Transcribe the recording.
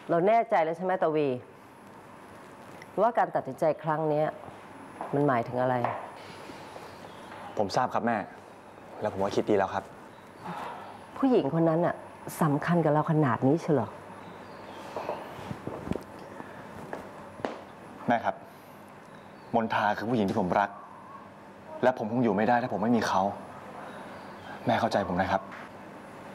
เราแน่ใจแล้วใช่ไหมตะวีว่าการตัดสินใจครั้งนี้มันหมายถึงอะไรผมทราบครับแม่แล้วผมก็คิดดีแล้วครับผู้หญิงคนนั้นอะสำคัญกับเราขนาดนี้เชียวเหรอแม่ครับมนทาคือผู้หญิงที่ผมรักและผมคงอยู่ไม่ได้ถ้าผมไม่มีเขาแม่เข้าใจผมนะครับ